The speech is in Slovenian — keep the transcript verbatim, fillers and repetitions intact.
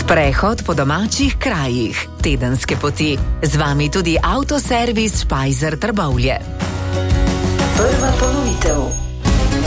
Sprehod po domačih krajih, tedenske poti, z vami tudi avtoservis Špajzer Trbovlje. Prva ponovitev.